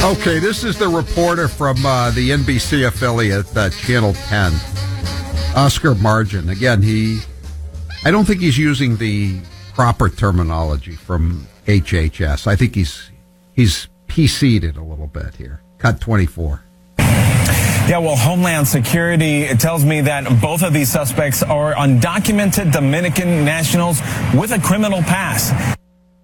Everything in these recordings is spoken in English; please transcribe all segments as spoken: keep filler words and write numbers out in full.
Okay, this is the reporter from uh, the N B C affiliate, uh, Channel ten, Oscar Margin. Again, he, I don't think he's using the proper terminology from H H S. I think he's he's P C'd it a little bit here. Cut twenty-four. Yeah, well, Homeland Security tells me that both of these suspects are undocumented Dominican nationals with a criminal past.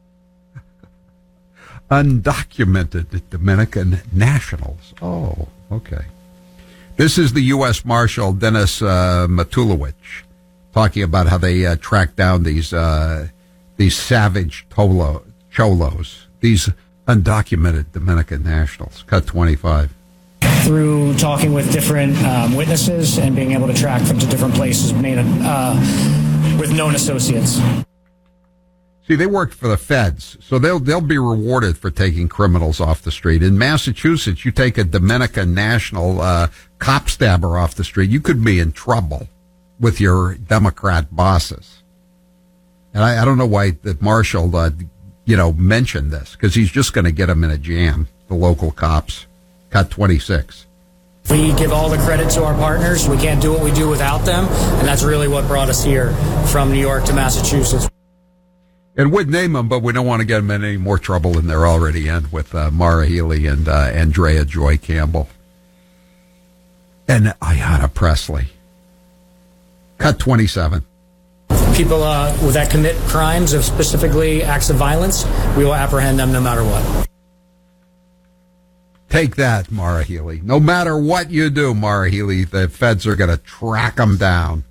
Undocumented Dominican nationals. Oh, okay. This is the U S Marshal Dennis uh, Matulewicz talking about how they uh, tracked down these uh, these savage tolo, cholos, these undocumented Dominican nationals. Cut twenty-five. Through talking with different um, witnesses and being able to track them to different places made uh, with known associates. See, they worked for the feds, so they'll they'll be rewarded for taking criminals off the street. In Massachusetts, you take a Dominican national uh, cop stabber off the street, you could be in trouble with your Democrat bosses. And I, I don't know why the marshal, uh, you know, mentioned this, because he's just going to get them in a jam, the local cops. Cut twenty-six. We give all the credit to our partners. We can't do what we do without them, and that's really what brought us here from New York to Massachusetts. And would name them, but we don't want to get them in any more trouble than they're already in with uh, Mara Healy and uh, Andrea Joy Campbell. And Ayanna Presley. Cut twenty-seven. People uh, that commit crimes of specifically acts of violence, we will apprehend them no matter what. Take that, Mara Healy. No matter what you do, Mara Healy, the feds are going to track them down.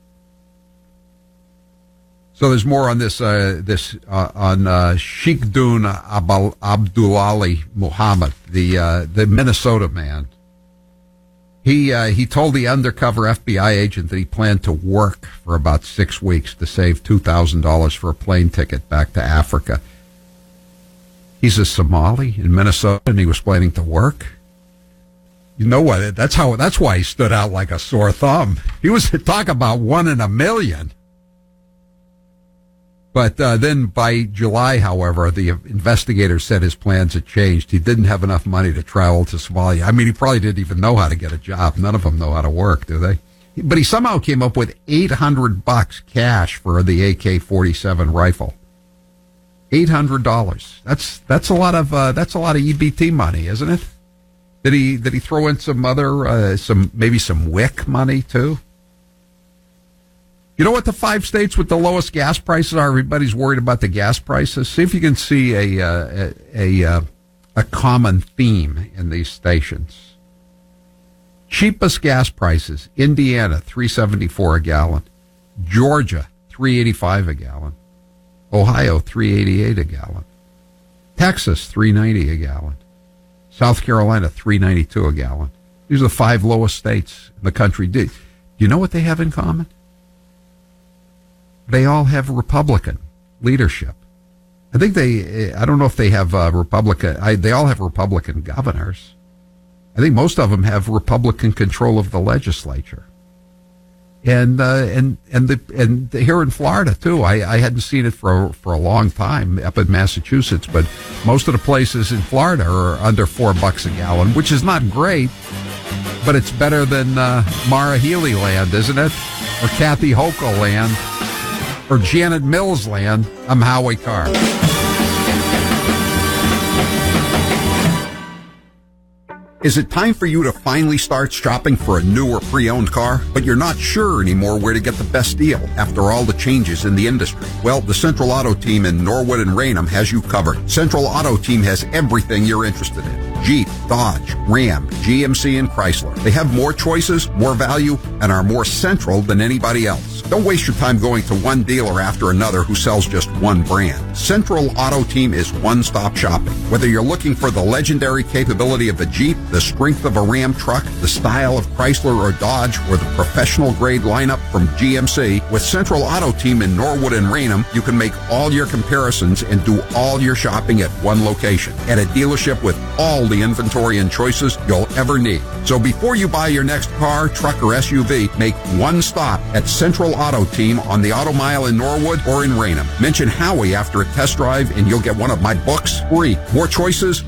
So there's more on this uh, this uh, on uh, Sheikhdun Abal- Abdulali Muhammad, the uh, the Minnesota man. He uh, he told the undercover F B I agent that he planned to work for about six weeks to save two thousand dollars for a plane ticket back to Africa. He's a Somali in Minnesota, and he was planning to work. You know what? That's how. That's why he stood out like a sore thumb. He was talk about one in a million. But uh, then by July, however, the investigators said his plans had changed. He didn't have enough money to travel to Somalia. I mean, he probably didn't even know how to get a job. None of them know how to work, do they? But he somehow came up with eight hundred bucks cash for the A K forty-seven rifle. Eight hundred dollars. That's that's a lot of uh, that's a lot of E B T money, isn't it? Did he did he throw in some other uh, some maybe some W I C money too? You know what the five states with the lowest gas prices are? Everybody's worried about the gas prices. See if you can see a uh, a a, a common theme in these stations. Cheapest gas prices: Indiana three seventy four a gallon, Georgia three eighty five a gallon. Ohio, three eighty-eight a gallon. Texas, three ninety a gallon. South Carolina, three ninety-two a gallon. These are the five lowest states in the country. Do you know what they have in common? They all have Republican leadership. I think they, I don't know if they have uh, Republican, I, they all have Republican governors. I think most of them have Republican control of the legislature. And uh, and and the and here in Florida too. I, I hadn't seen it for for a long time up in Massachusetts, but most of the places in Florida are under four bucks a gallon, which is not great, but it's better than uh, Mara Healy land, isn't it? Or Kathy Hochul land, or Janet Mills land. I'm Howie Carr. Is it time for you to finally start shopping for a new or pre-owned car, but you're not sure anymore where to get the best deal after all the changes in the industry? Well, the Central Auto Team in Norwood and Raynham has you covered. Central Auto Team has everything you're interested in. Jeep, Dodge, Ram, G M C, and Chrysler. They have more choices, more value, and are more central than anybody else. Don't waste your time going to one dealer after another who sells just one brand. Central Auto Team is one-stop shopping. Whether you're looking for the legendary capability of a Jeep, the strength of a Ram truck, the style of Chrysler or Dodge, or the professional-grade lineup from G M C, with Central Auto Team in Norwood and Raynham, you can make all your comparisons and do all your shopping at one location, at a dealership with all the inventory and choices you'll ever need. So before you buy your next car, truck, or S U V, make one stop at Central Auto Team on the Auto Mile in Norwood or in Raynham. Mention Howie after a test drive and you'll get one of my books free. More choices,